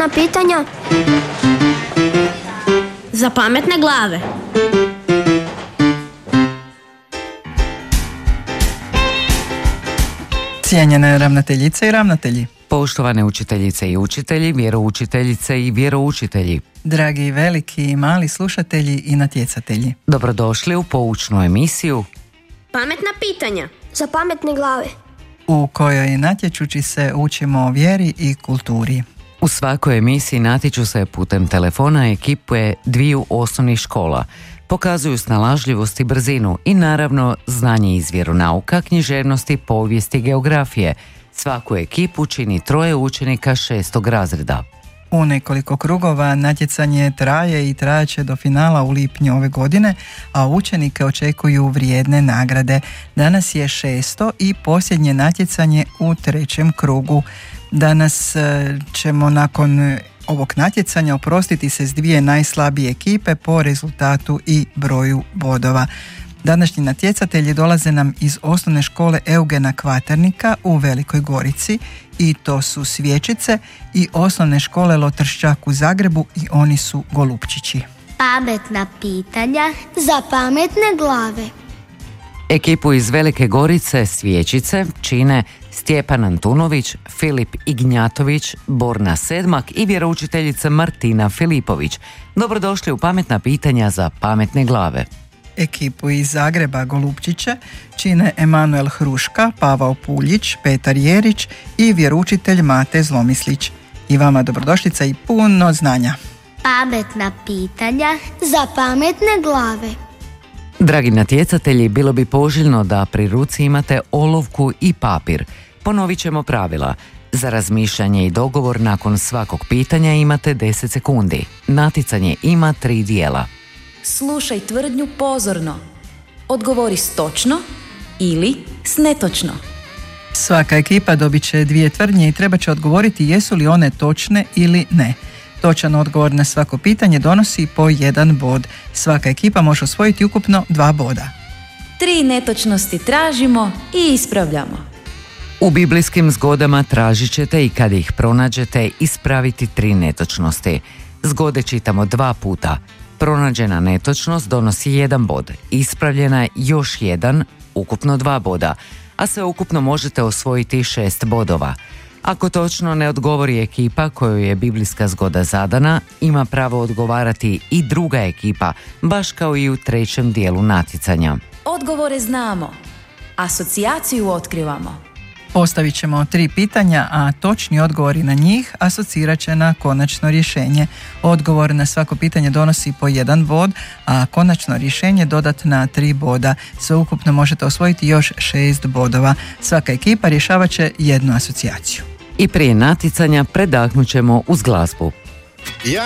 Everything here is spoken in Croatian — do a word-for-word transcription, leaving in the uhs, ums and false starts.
Pametna pitanja za pametne glave. Cijenjene ravnateljice i ravnatelji, poštovane učiteljice i učitelji, vjeroučiteljice i vjeroučitelji, dragi veliki i mali slušatelji i natjecatelji, dobrodošli u poučnu emisiju Pametna pitanja za pametne glave, u kojoj natječući se učimo o vjeri i kulturi. U svakoj emisiji natječu se putem telefona ekipe dviju osnovnih škola. Pokazuju snalažljivost i brzinu i naravno znanje iz vjeronauka, književnosti, povijesti i geografije. Svaku ekipu čini troje učenika šestog razreda. U nekoliko krugova natjecanje traje i trajaće do finala u lipnju ove godine, a učenike očekuju vrijedne nagrade. Danas je šesto i posljednje natjecanje u trećem krugu. Danas ćemo nakon ovog natjecanja oprostiti se s dvije najslabije ekipe po rezultatu i broju bodova. Današnji natjecatelji dolaze nam iz osnovne škole Eugena Kvaternika u Velikoj Gorici i to su Svječice, i osnovne škole Lotrščak u Zagrebu i oni su Golupčići. pametna pitanja za pametne glave. Ekipu iz Velike Gorice, Svječice, čine Stjepan Antunović, Filip Ignjatović, Borna Sedmak i vjeroučiteljica Martina Filipović. Dobrodošli u Pametna pitanja za pametne glave. Ekipu iz Zagreba Golupčiće čine Emanuel Hruška, Pavao Puljić, Petar Jerić i vjeroučitelj Mate Zlomislić. I vama dobrodošlica i puno znanja. Pametna pitanja za pametne glave. Dragi natjecatelji, bilo bi poželjno da pri ruci imate olovku i papir. Ponovit ćemo pravila. Za razmišljanje i dogovor nakon svakog pitanja imate deset sekundi. Natjecanje ima tri dijela. Slušaj tvrdnju pozorno. Odgovori s točno ili s netočno. Svaka ekipa dobit će dvije tvrdnje i treba će odgovoriti jesu li one točne ili ne. Točan odgovor na svako pitanje donosi po jedan bod. Svaka ekipa može osvojiti ukupno dva boda. Tri netočnosti tražimo i ispravljamo. U biblijskim zgodama tražit ćete i kad ih pronađete ispraviti tri netočnosti. Zgode čitamo dva puta. Pronađena netočnost donosi jedan bod, ispravljena još jedan, ukupno dva boda, a sve ukupno možete osvojiti šest bodova. Ako točno ne odgovori ekipa kojoj je biblijska zgoda zadana, ima pravo odgovarati i druga ekipa, baš kao i u trećem dijelu natjecanja. Odgovore znamo, asocijaciju otkrivamo. Postavit ćemo tri pitanja, a točni odgovori na njih asocirat će na konačno rješenje. Odgovor na svako pitanje donosi po jedan bod, a konačno rješenje dodatna tri boda. Sveukupno možete osvojiti još šest bodova. Svaka ekipa rješavat će jednu asocijaciju. I prije natjecanja predahnut ćemo uz glazbu.